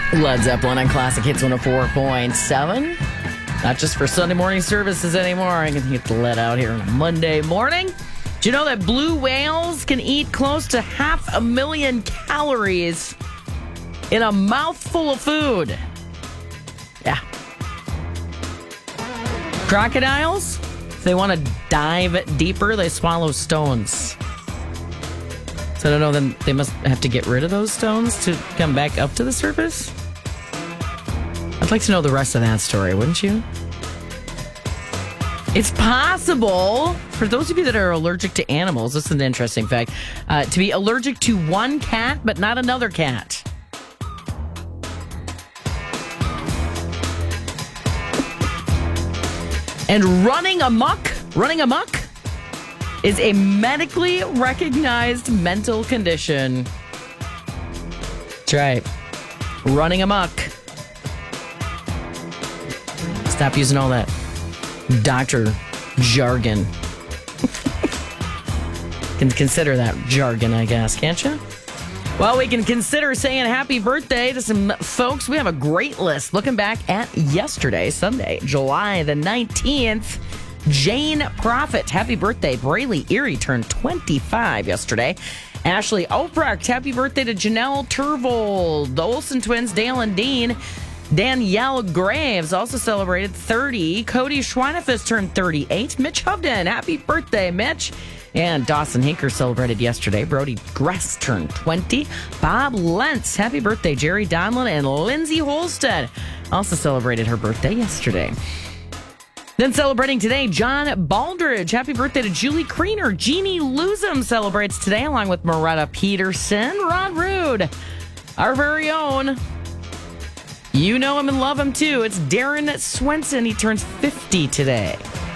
Led Zeppelin on Classic Hits 104.7. Not just for Sunday morning services anymore. I can get the let out here on a Monday morning. Do you know that blue whales can eat close to 500,000 calories in a mouthful of food? Yeah. Crocodiles, if they want to dive deeper, they swallow stones. So I don't know, then they must have to get rid of those stones to come back up to the surface? I'd like to know the rest of that story, wouldn't you? It's possible, for those of you that are allergic to animals, this is an interesting fact, to be allergic to one cat, but not another cat. And running amok is a medically recognized mental condition. That's right. Running amok. Stop using all that doctor jargon. Can consider that jargon, I guess, can't you? Well, we can consider saying happy birthday to some folks. We have a great list looking back at yesterday, Sunday, July the 19th. Jane Profit, happy birthday. Brayley Erie turned 25 yesterday. Ashley Oprecht, happy birthday to Janelle Turvold. The Olsen twins, Dale and Dean. Danielle Graves also celebrated 30. Cody Schweinefus turned 38. Mitch Hovden, happy birthday, Mitch. And Dawson Hinker celebrated yesterday. Brody Gress turned 20. Bob Lentz, happy birthday. Jerry Donlin and Lindsay Holstead also celebrated her birthday yesterday. Then celebrating today, John Baldridge. Happy birthday to Julie Kriener. Jeannie Lusum celebrates today, along with Moretta Peterson. Ron Rude, our very own. You know him and love him, too. It's Darren Swenson. He turns 50 today.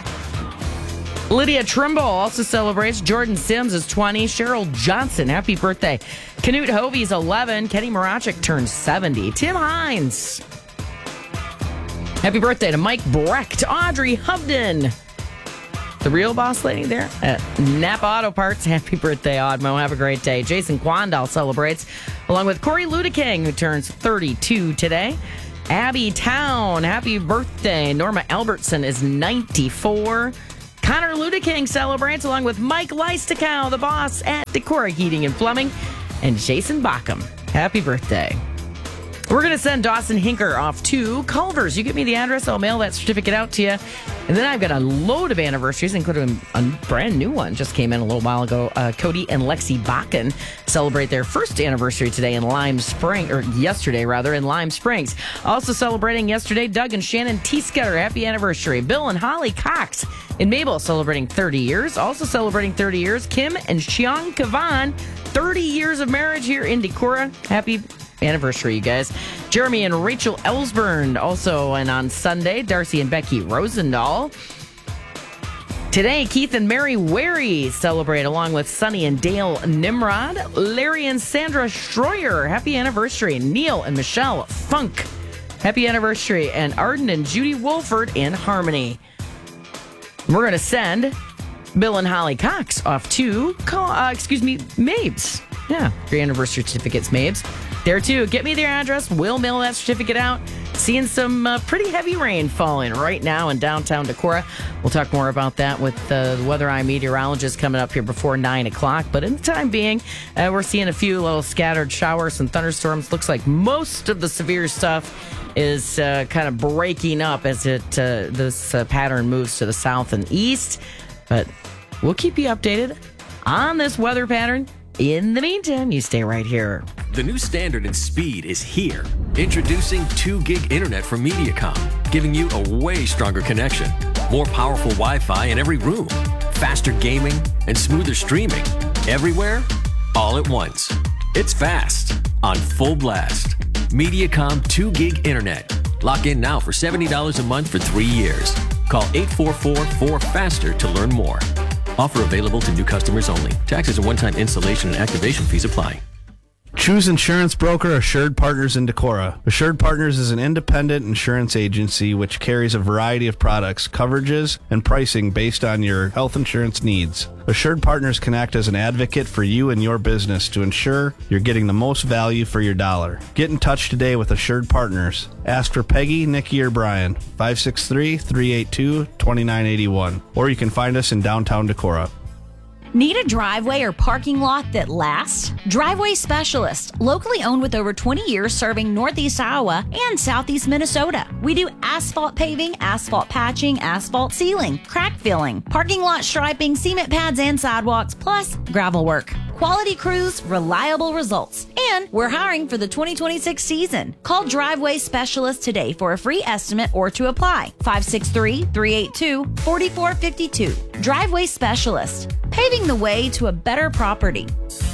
Lydia Trimble also celebrates. Jordan Sims is 20. Cheryl Johnson, happy birthday. Canute Hovey's 11. Kenny Marachik turns 70. Tim Hines, happy birthday to Mike Brecht. Audrey Hovden, the real boss lady there at Napa Auto Parts. Happy birthday, Audmo. Have a great day. Jason Quandal celebrates, along with Corey Ludeking, who turns 32 today. Abby Town, happy birthday. Norma Albertson is 94. Connor Ludeking celebrates, along with Mike Leistokow, the boss at Decora Heating and Plumbing. And Jason Bockham, happy birthday. We're going to send Dawson Hinker off to Culver's. You give me the address, I'll mail that certificate out to you. And then I've got a load of anniversaries, including a brand new one. Just came in a little while ago. Cody and Lexi Bakken celebrate their first anniversary today in Lime Spring, or yesterday rather, in Lime Springs. Also celebrating yesterday, Doug and Shannon Teescutter. Happy anniversary. Bill and Holly Cox in Mabel celebrating 30 years. Also celebrating 30 years, Kim and Xiang Kavan. 30 years of marriage here in Decorah. Happy anniversary, you guys. Jeremy and Rachel Ellsburn also, and on Sunday, Darcy and Becky Rosendahl. Today, Keith and Mary Wary celebrate, along with Sonny and Dale Nimrod. Larry and Sandra Stroyer, happy anniversary. Neil and Michelle Funk, happy anniversary. And Arden and Judy Wolford in Harmony. We're going to send Bill and Holly Cox off to, Mabes. Yeah, your anniversary certificates, Mabes. There too. Get me their address. We'll mail that certificate out. Seeing some pretty heavy rain falling right now in downtown Decorah. We'll talk more about that with the Weather Eye meteorologist coming up here before 9 o'clock. But in the time being, we're seeing a few little scattered showers and thunderstorms. Looks like most of the severe stuff is kind of breaking up as this pattern moves to the south and east. But we'll keep you updated on this weather pattern. In the meantime, you stay right here. The new standard in speed is here. Introducing 2 gig internet from Mediacom, giving you a way stronger connection, more powerful Wi-Fi in every room, faster gaming, and smoother streaming. Everywhere, all at once. It's fast, on full blast. Mediacom 2 gig internet. Lock in now for $70 a month for 3 years. Call 844-4FASTER to learn more. Offer available to new customers only. Taxes and one-time installation and activation fees apply. Choose insurance broker Assured Partners in Decorah. Assured Partners is an independent insurance agency which carries a variety of products, coverages, and pricing based on your health insurance needs. Assured Partners can act as an advocate for you and your business to ensure you're getting the most value for your dollar. Get in touch today with Assured Partners. Ask for Peggy, Nikki, or Brian, 563-382-2981. Or you can find us in downtown Decorah. Need a driveway or parking lot that lasts? Driveway Specialist, locally owned with over 20 years serving Northeast Iowa and Southeast Minnesota. We do asphalt paving, asphalt patching, asphalt sealing, crack filling, parking lot striping, cement pads and sidewalks, plus gravel work. Quality crews, reliable results. And we're hiring for the 2026 season. Call Driveway Specialist today for a free estimate or to apply. 563-382-4452. Driveway Specialist, paving the way to a better property.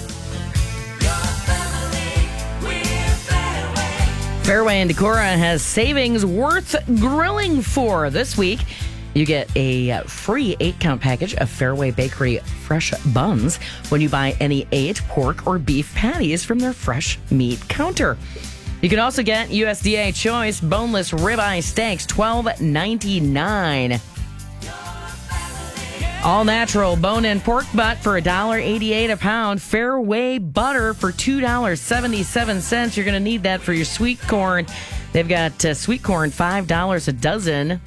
Fairway in Decorah has savings worth grilling for this week. You get a free 8-count package of Fairway Bakery fresh buns when you buy any 8 pork or beef patties from their fresh meat counter. You can also get USDA Choice boneless ribeye steaks, $12.99. All natural bone-in pork butt for $1.88 a pound. Fairway butter for $2.77. You're going to need that for your sweet corn. They've got sweet corn, $5 a dozen.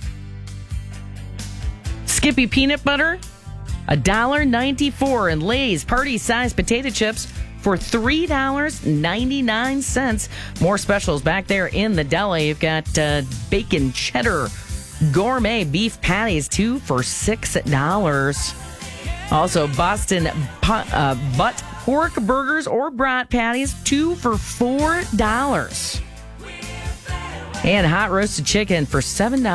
Skippy peanut butter, $1.94, and Lay's party-sized potato chips for $3.99. More specials back there in the deli. You've got bacon cheddar gourmet beef patties, 2 for $6. Also, Boston butt pork burgers or brat patties, 2 for $4. And hot roasted chicken for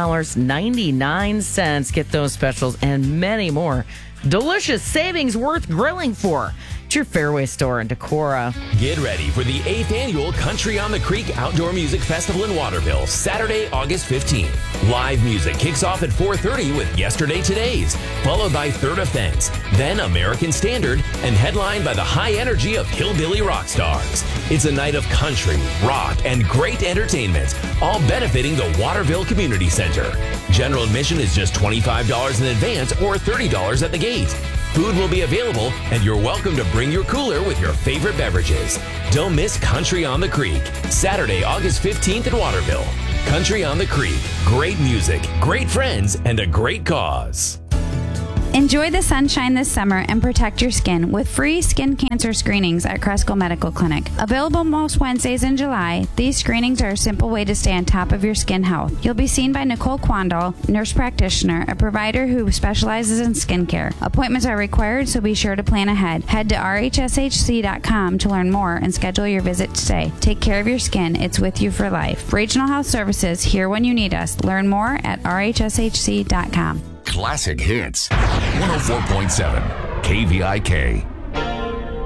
$7.99. Get those specials and many more. Delicious savings worth grilling for. It's your Fairway store in Decorah. Get ready for the 8th annual Country on the Creek Outdoor Music Festival in Waterville, Saturday, August 15th. Live music kicks off at 4:30 with Yesterday Todays, followed by Third Offense, then American Standard, and headlined by the high energy of Hillbilly Rock Stars. It's a night of country, rock, and great entertainment, all benefiting the Waterville Community Center. General admission is just $25 in advance or $30 at the gate. Food will be available, and you're welcome to bring your cooler with your favorite beverages. Don't miss Country on the Creek, Saturday, August 15th in Waterville. Country on the Creek, great music, great friends, and a great cause. Enjoy the sunshine this summer and protect your skin with free skin cancer screenings at Cresco Medical Clinic. Available most Wednesdays in July, these screenings are a simple way to stay on top of your skin health. You'll be seen by Nicole Quandal, nurse practitioner, a provider who specializes in skincare. Appointments are required, so be sure to plan ahead. Head to rhshc.com to learn more and schedule your visit today. Take care of your skin. It's with you for life. Regional Health Services, here when you need us. Learn more at rhshc.com. Classic Hits, 104.7 KVIK.